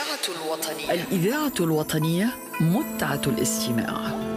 الإذاعة الوطنية متعة الاستماع.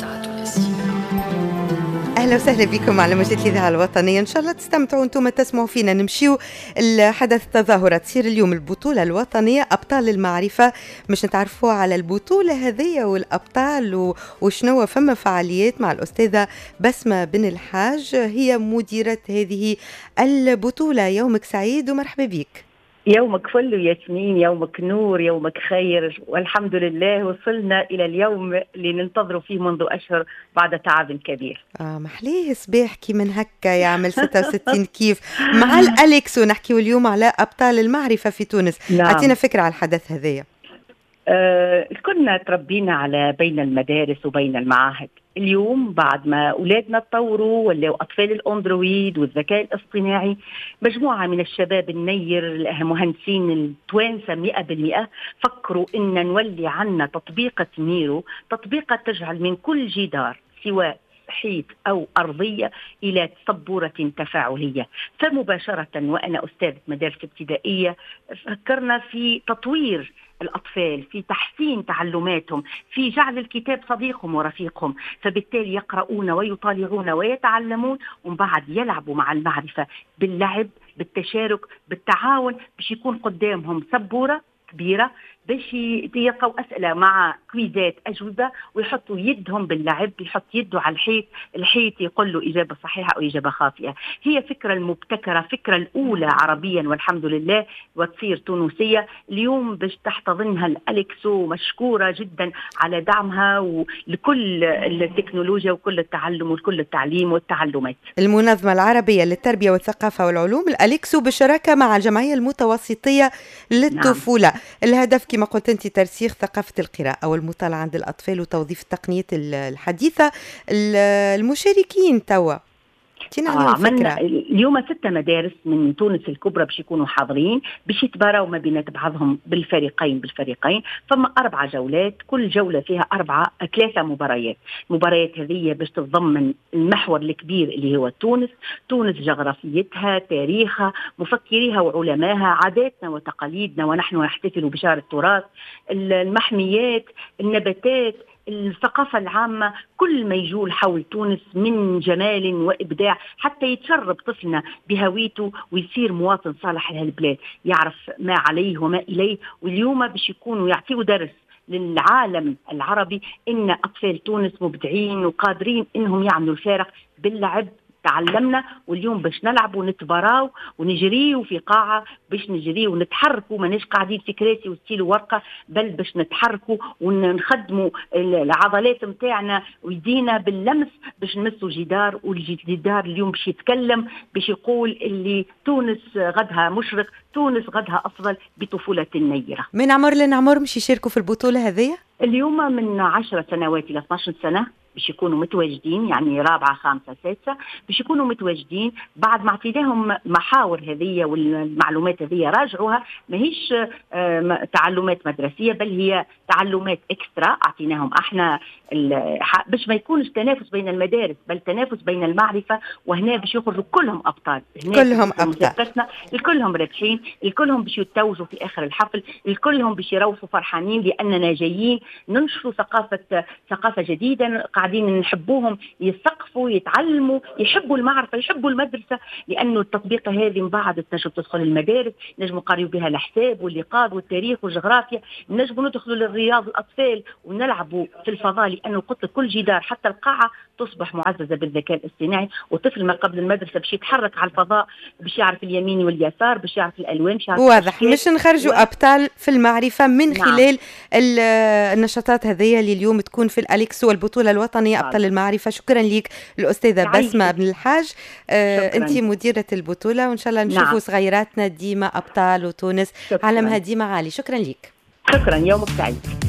أهلا وسهلا بكم على موجة الإذاعة الوطنية. إن شاء الله تستمتعوا أنتم تسمعوا فينا. نمشيو الحدث التظاهرة تصير اليوم البطولة الوطنية أبطال المعرفة، مش نتعرفوا على البطولة هذه والأبطال وشنو فما فعاليات مع الأستاذة بسمة بن الحاج، هي مديرة هذه البطولة. يومك سعيد ومرحبا بك. يومك فل ياسمين، يومك نور، يومك خير، والحمد لله وصلنا إلى اليوم اللي ننتظره فيه منذ أشهر بعد تعب كبير. محليه صباح كي من هكا يعمل 66 كيف مع الأليكس، ونحكي اليوم على أبطال المعرفة في تونس. نعم. أعطينا فكرة على الحدث هذايا. كنا تربينا على بين المدارس وبين المعاهد. اليوم بعد ما أولادنا تطوروا ولاو أطفال الأندرويد والذكاء الاصطناعي، مجموعة من الشباب النير المهندسين التوانسة 100% فكروا إن نولي عنا تطبيقة ميرو، تطبيقة تجعل من كل جدار سواء حيط أو أرضية إلى سبورة تفاعلية. فمباشرة وأنا أستاذة مدارس ابتدائية فكرنا في تطوير الأطفال، في تحسين تعلماتهم، في جعل الكتاب صديقهم ورفيقهم، فبالتالي يقرؤون ويطالعون ويتعلمون ومن بعد يلعبوا مع المعرفة باللعب، بالتشارك، بالتعاون، باش يكون قدامهم سبورة كبيرة باش يلقوا أسئلة مع كويزات أجوبة ويحطوا يدهم باللعب، يحط يده على الحيط يقول له إجابة صحيحة أو إجابة خاطئة. هي فكرة المبتكرة، فكرة الأولى عربيا والحمد لله وتصير تونسية اليوم باش تحتضنها الأليكسو. مشكورة جدا على دعمها ولكل التكنولوجيا وكل التعلم وكل التعليم والتعلمات. المنظمة العربية للتربية والثقافة والعلوم الأليكسو بالشراكة مع الجمعية المتوسطية للطفولة. نعم. الهدف كما قلت أنت ترسيخ ثقافة القراءة والمطالعة عند الأطفال وتوظيف التقنيات الحديثة. المشاركين توا اليوم 6 مدارس من تونس الكبرى باش يكونوا حاضرين، باش يتباراو ما بين بعضهم بالفريقين. فما 4 جولات، كل جولة فيها 3 مباريات. المباريات هذه باش تتضمن المحور الكبير اللي هو تونس جغرافيتها، تاريخها، مفكريها وعلمائها، عاداتنا وتقاليدنا ونحن نحتفل بشهر التراث، المحميات، النباتات، الثقافة العامة، كل ما يجول حول تونس من جمال وإبداع، حتى يتشرب طفلنا بهويته ويصير مواطن صالح لهالبلاد، يعرف ما عليه وما إليه. واليوم باش يكونوا يعطيوا درس للعالم العربي إن أطفال تونس مبدعين وقادرين إنهم يعملوا الفارق باللعب. تعلمنا واليوم باش نلعب ونتباراو ونجري في قاعة، باش نجري ونتحركوا، ما نش قاعدين في كراسي وستيل ورقة، بل باش نتحركوا ونخدموا العضلات متاعنا ويدينا باللمس باش نمسوا جدار، والجدار اليوم باش يتكلم، باش يقول اللي تونس غدها مشرق، تونس غدها أفضل بطفولة نيرة. من عمر لنعمر مش يشاركوا في البطولة هذه؟ اليوم من 10 سنوات إلى 12 سنة باش يكونوا متواجدين، يعني 4 5 6 باش يكونوا متواجدين. بعد ما اعطيناهم محاور هذه والمعلومات هذه راجعوها، ماهيش تعلمات مدرسية بل هي تعلمات اكسترا اعطيناهم احنا باش ما يكونش تنافس بين المدارس بل تنافس بين المعرفة. وهنا باش يخرجوا كلهم أبطال، كلهم أبطال، الكلهم رابحين، الكلهم باش يتوجوا في آخر الحفل، الكلهم باش يروحوا فرحانين لأننا جايين ننشروا ثقافة جديدة. قاعدين نحبوهم يثقفوا، يتعلموا، يحبوا المعرفة، يحبوا المدرسة، لأنه التطبيقة هذه من بعد تنجم تدخل المدارس، نجم نقريوا بها الحساب واللقاء والتاريخ والجغرافيا، نجم ندخلوا للرياض الأطفال ونلعبوا في الفضاء، لأنه قلت كل جدار حتى القاعة تصبح معززة بالذكاء الاصطناعي. وطفل ما قبل المدرسة باش يتحرك على الفضاء، باش يعرف اليمين واليسار، باش يعرف الألوان، باش يعرف واضح. مش نخرجوا أبطال في المعرفة من خلال النشاطات هذه اللي اليوم تكون في الأليكسو والبطولة الوطنية أبطال المعرفة. شكرا لك الأستاذة بسمة بن الحاج، أنت مديرة البطولة، وإن شاء الله نشوفوا صغيراتنا ديما أبطال وتونس علمها ديما عالي. شكرا لك. شكرا، يومك سعيد.